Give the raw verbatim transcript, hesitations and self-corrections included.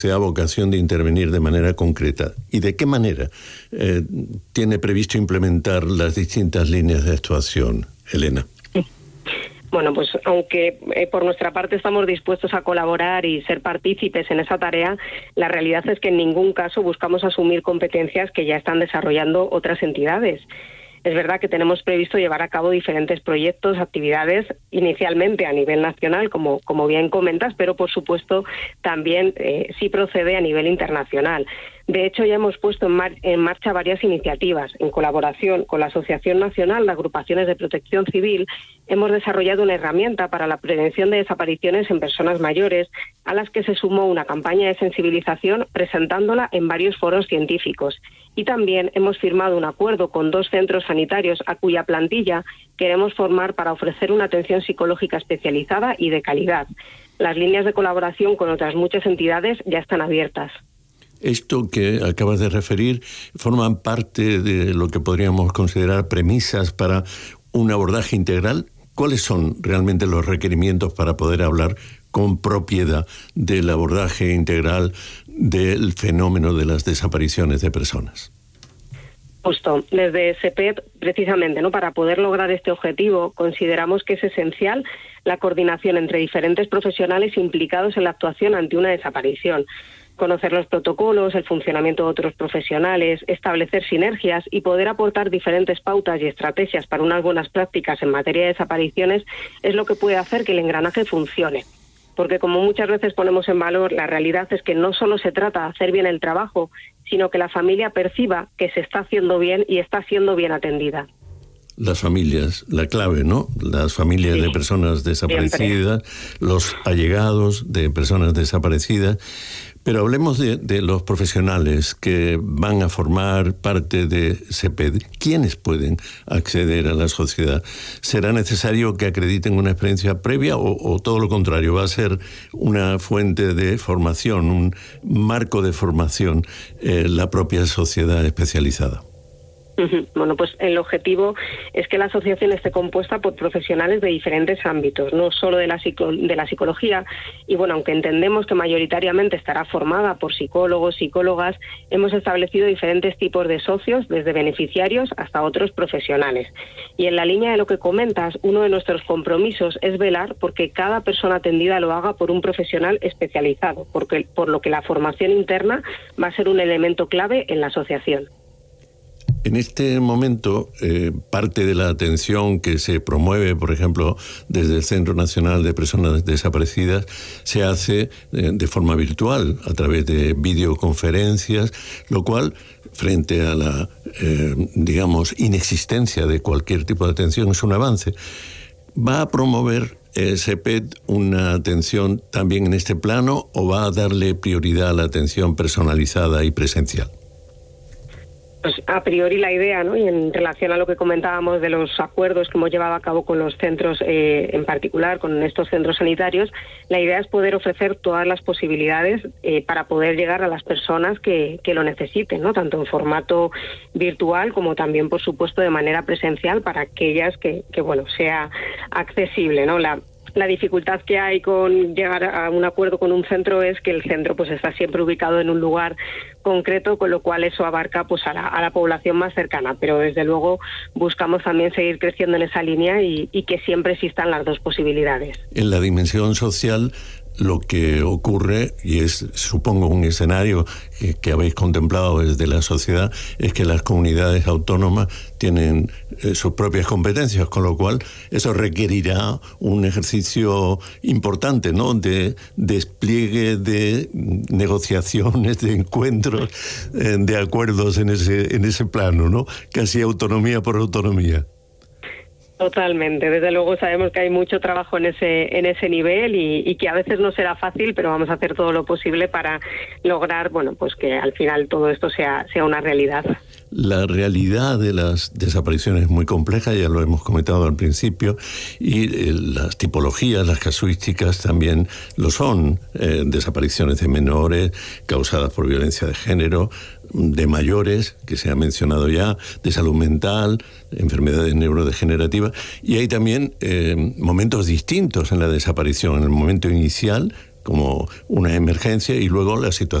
sea vocación de intervenir de manera concreta. ¿Y de qué manera eh, tiene previsto implementar las distintas líneas de actuación, Elena? Bueno, pues aunque eh, por nuestra parte estamos dispuestos a colaborar y ser partícipes en esa tarea, la realidad es que en ningún caso buscamos asumir competencias que ya están desarrollando otras entidades. Es verdad que tenemos previsto llevar a cabo diferentes proyectos, actividades, inicialmente a nivel nacional, como, como bien comentas, pero por supuesto también eh, sí procede a nivel internacional. De hecho, ya hemos puesto en, mar en marcha varias iniciativas. En colaboración con la Asociación Nacional de Agrupaciones de Protección Civil, hemos desarrollado una herramienta para la prevención de desapariciones en personas mayores, a las que se sumó una campaña de sensibilización presentándola en varios foros científicos. Y también hemos firmado un acuerdo con dos centros sanitarios a cuya plantilla queremos formar para ofrecer una atención psicológica especializada y de calidad. Las líneas de colaboración con otras muchas entidades ya están abiertas. Esto que acabas de referir forman parte de lo que podríamos considerar premisas para un abordaje integral. ¿Cuáles son realmente los requerimientos para poder hablar con propiedad del abordaje integral del fenómeno de las desapariciones de personas? Justo, desde SEPED, precisamente, ¿no? Para poder lograr este objetivo, consideramos que es esencial la coordinación entre diferentes profesionales implicados en la actuación ante una desaparición. Conocer los protocolos, el funcionamiento de otros profesionales, establecer sinergias y poder aportar diferentes pautas y estrategias para unas buenas prácticas en materia de desapariciones es lo que puede hacer que el engranaje funcione. Porque como muchas veces ponemos en valor, la realidad es que no solo se trata de hacer bien el trabajo, sino que la familia perciba que se está haciendo bien y está siendo bien atendida. Las familias, la clave, ¿no? Las familias sí. de personas desaparecidas, siempre. Los allegados de personas desaparecidas. Pero hablemos de, de los profesionales que van a formar parte de SEPED. ¿Quiénes pueden acceder a la sociedad? ¿Será necesario que acrediten una experiencia previa o, o todo lo contrario? ¿Va a ser una fuente de formación, un marco de formación eh, la propia sociedad especializada? Bueno, pues el objetivo es que la asociación esté compuesta por profesionales de diferentes ámbitos, no solo de la, psico de la psicología, y bueno, aunque entendemos que mayoritariamente estará formada por psicólogos, psicólogas, hemos establecido diferentes tipos de socios, desde beneficiarios hasta otros profesionales. Y en la línea de lo que comentas, uno de nuestros compromisos es velar porque cada persona atendida lo haga por un profesional especializado, porque, por lo que la formación interna va a ser un elemento clave en la asociación. En este momento, eh, parte de la atención que se promueve, por ejemplo, desde el Centro Nacional de Personas Desaparecidas, se hace eh, de forma virtual, a través de videoconferencias, lo cual, frente a la, eh, digamos, inexistencia de cualquier tipo de atención, es un avance. ¿Va a promover eh, SEPED una atención también en este plano o va a darle prioridad a la atención personalizada y presencial? Pues a priori la idea, ¿no? Y en relación a lo que comentábamos de los acuerdos que hemos llevado a cabo con los centros, eh, en particular con estos centros sanitarios, la idea es poder ofrecer todas las posibilidades eh, para poder llegar a las personas que, que lo necesiten, ¿no? Tanto en formato virtual como también, por supuesto, de manera presencial para aquellas que, que bueno, sea accesible, ¿no? La, La dificultad que hay con llegar a un acuerdo con un centro es que el centro pues está siempre ubicado en un lugar concreto, con lo cual eso abarca pues a la, a la población más cercana, pero desde luego buscamos también seguir creciendo en esa línea y, y que siempre existan las dos posibilidades. En la dimensión social, lo que ocurre, y es supongo un escenario que, que habéis contemplado desde la sociedad, es que las comunidades autónomas tienen eh, sus propias competencias, con lo cual eso requerirá un ejercicio importante, ¿no?, de despliegue de negociaciones, de encuentros, eh, de acuerdos en ese, en ese plano, ¿no? Casi autonomía por autonomía. Totalmente, desde luego sabemos que hay mucho trabajo en ese en ese nivel y, y que a veces no será fácil, pero vamos a hacer todo lo posible para lograr, bueno, pues que al final todo esto sea sea una realidad. La realidad de las desapariciones es muy compleja, ya lo hemos comentado al principio, y eh, las tipologías, las casuísticas también lo son. Eh, desapariciones de menores causadas por violencia de género, de mayores, que se ha mencionado ya, de salud mental, enfermedades neurodegenerativas, y hay también eh, momentos distintos en la desaparición. En el momento inicial, como una emergencia y luego la situación